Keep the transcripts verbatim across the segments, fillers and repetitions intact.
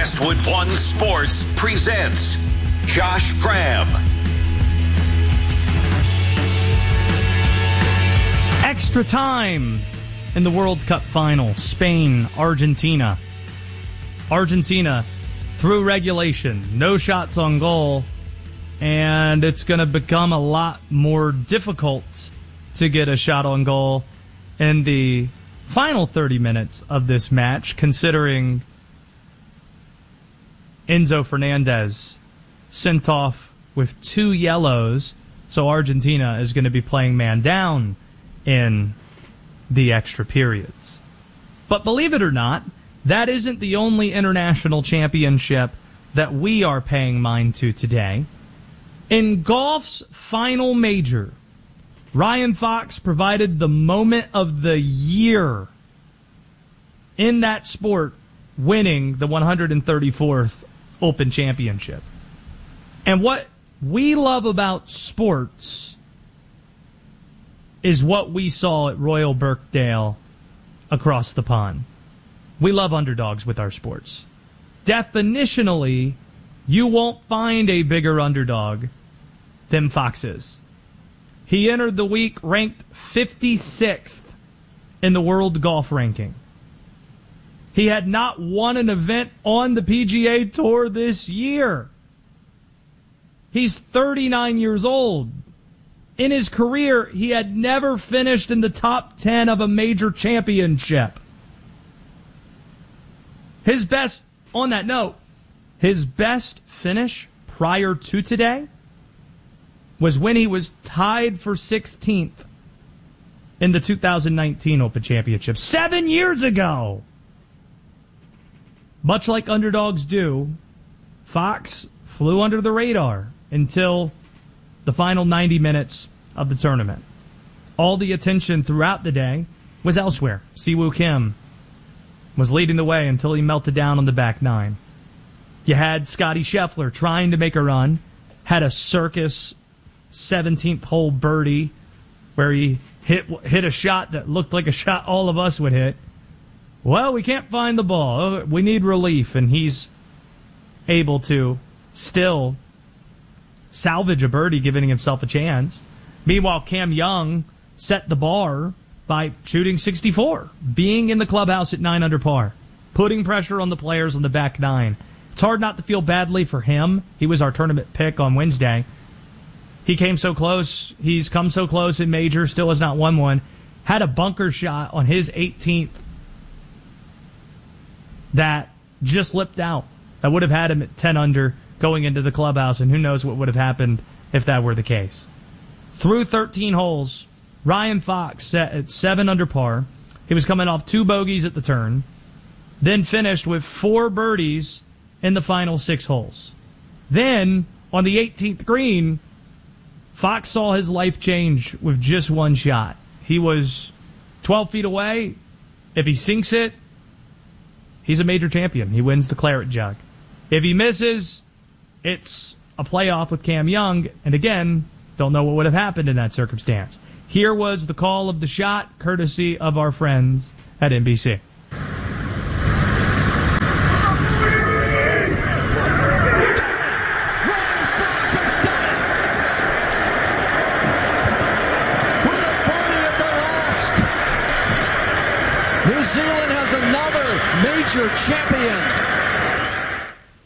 Westwood One Sports presents Josh Graham. Extra time in the World Cup final. Spain, Argentina. Argentina, through regulation, no shots on goal, and it's going to become a lot more difficult to get a shot on goal in the final thirty minutes of this match, considering Enzo Fernandez sent off with two yellows, so Argentina is going to be playing man down in the extra periods. But believe it or not, that isn't the only international championship that we are paying mind to today. In golf's final major, Ryan Fox provided the moment of the year in that sport, winning the one hundred thirty-fourth Open Championship. And what we love about sports is what we saw at Royal Birkdale across the pond. We love underdogs with our sports. Definitionally, you won't find a bigger underdog than Fox is. He entered the week ranked fifty-sixth in the world golf ranking. He had not won an event on the P G A Tour this year. He's thirty-nine years old. In his career, he had never finished in the top ten of a major championship. His best, on that note, his best finish prior to today was when he was tied for sixteenth in the two thousand nineteen Open Championship. Seven years ago! Much like underdogs do, Fox flew under the radar until the final ninety minutes of the tournament. All the attention throughout the day was elsewhere. Siwoo Kim was leading the way until he melted down on the back nine. You had Scotty Scheffler trying to make a run, had a circus seventeenth hole birdie where he hit hit a shot that looked like a shot all of us would hit. Well, we can't find the ball. We need relief, and he's able to still salvage a birdie, giving himself a chance. Meanwhile, Cam Young set the bar by shooting sixty-four, being in the clubhouse at nine under par, putting pressure on the players on the back nine. It's hard not to feel badly for him. He was our tournament pick on Wednesday. He came so close. He's come so close in major, still has not won one. Had a bunker shot on his eighteenth that just lipped out. That would have had him at ten under going into the clubhouse, and who knows what would have happened if that were the case. Through thirteen holes, Ryan Fox set at seven under par. He was coming off two bogeys at the turn, then finished with four birdies in the final six holes. Then, on the eighteenth green, Fox saw his life change with just one shot. He was twelve feet away. If he sinks it, he's a major champion. He wins the Claret Jug. If he misses, it's a playoff with Cam Young. And again, don't know what would have happened in that circumstance. Here was the call of the shot, courtesy of our friends at N B C. New Zealand has another major champion.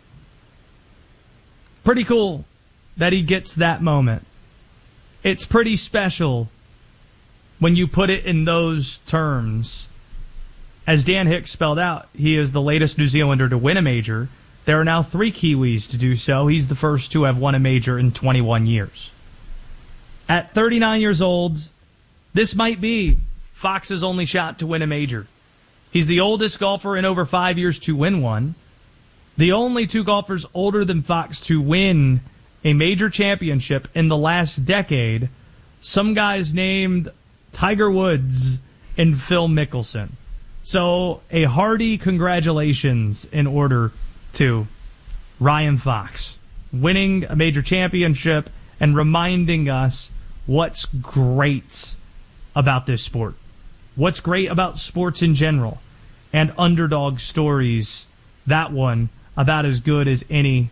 Pretty cool that he gets that moment. It's pretty special when you put it in those terms. As Dan Hicks spelled out, he is the latest New Zealander to win a major. There are now three Kiwis to do so. He's the first to have won a major in twenty-one years. At thirty-nine years old, this might be Fox's only shot to win a major. He's the oldest golfer in over five years to win one. The only two golfers older than Fox to win a major championship in the last decade, some guys named Tiger Woods and Phil Mickelson. So a hearty congratulations in order to Ryan Fox, winning a major championship and reminding us what's great about this sport. What's great about sports in general, and underdog stories, that one about as good as any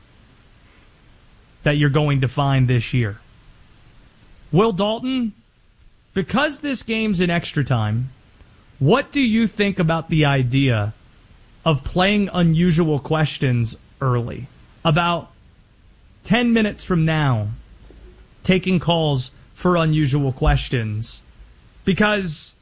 that you're going to find this year. Will Dalton, because this game's in extra time, what do you think about the idea of playing unusual questions early? About ten minutes from now, taking calls for unusual questions. Because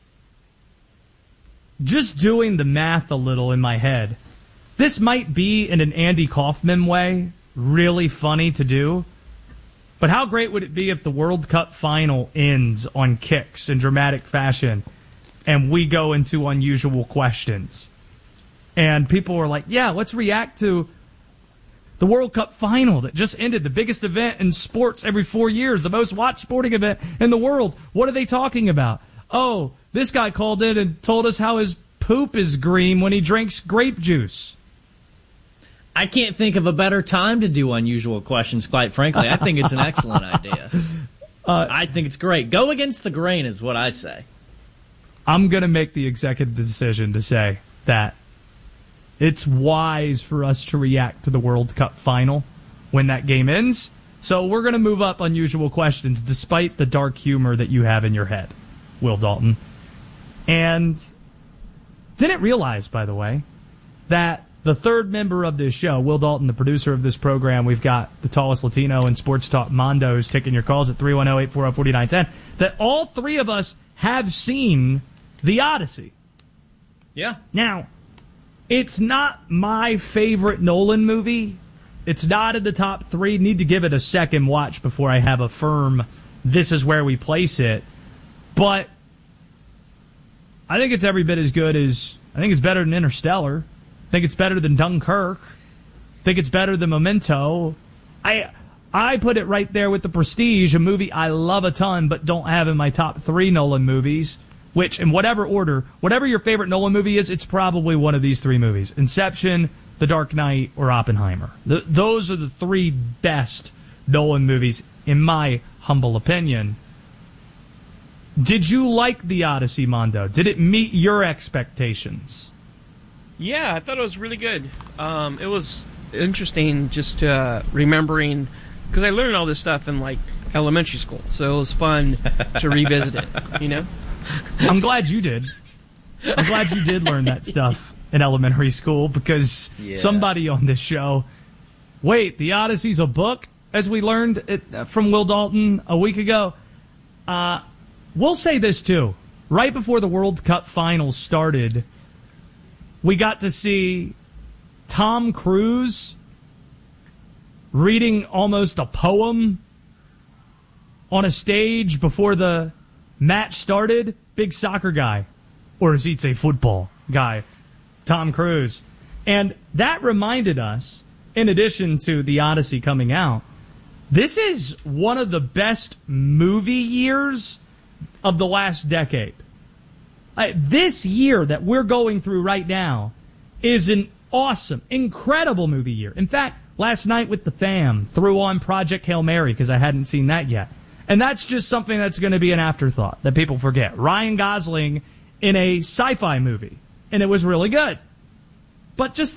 just doing the math a little in my head, this might be, in an Andy Kaufman way, really funny to do. But how great would it be if the World Cup final ends on kicks in dramatic fashion and we go into unusual questions? And people were like, yeah, let's react to the World Cup final that just ended, the biggest event in sports every four years, the most watched sporting event in the world. What are they talking about? Oh, this guy called in and told us how his poop is green when he drinks grape juice. I can't think of a better time to do unusual questions, quite frankly. I think it's an excellent idea. Uh, I think it's great. Go against the grain is what I say. I'm going to make the executive decision to say that it's wise for us to react to the World Cup final when that game ends. So we're going to move up unusual questions despite the dark humor that you have in your head, Will Dalton. And didn't realize, by the way, that the third member of this show, Will Dalton, the producer of this program, we've got the tallest Latino in sports talk, Mondo, who's taking your calls at three one zero, eight four zero, four nine one zero, that all three of us have seen The Odyssey. Yeah. Now, it's not my favorite Nolan movie. It's not in the top three. Need to give it a second watch before I have a firm, this is where we place it. But I think it's every bit as good as, I think it's better than Interstellar. I think it's better than Dunkirk. I think it's better than Memento. I I put it right there with The Prestige, a movie I love a ton but don't have in my top three Nolan movies, which, in whatever order, whatever your favorite Nolan movie is, it's probably one of these three movies. Inception, The Dark Knight, or Oppenheimer. The, those are the three best Nolan movies, in my humble opinion. Did you like The Odyssey, Mondo? Did it meet your expectations? Yeah, I thought it was really good. Um, it was interesting just uh, remembering, because I learned all this stuff in like elementary school, so it was fun to revisit it, you know? I'm glad you did. I'm glad you did learn that stuff in elementary school, because yeah. somebody on this show, wait, The Odyssey's a book, as we learned it from Will Dalton a week ago. Uh, we'll say this too. Right before the World Cup finals started, we got to see Tom Cruise reading almost a poem on a stage before the match started. Big soccer guy, or as he'd say, football guy, Tom Cruise. And that reminded us, in addition to The Odyssey coming out, this is one of the best movie years of the last decade. Uh, this year that we're going through right now is an awesome, incredible movie year. In fact, last night with the fam, threw on Project Hail Mary because I hadn't seen that yet. And that's just something that's going to be an afterthought that people forget. Ryan Gosling in a sci-fi movie, and it was really good. But just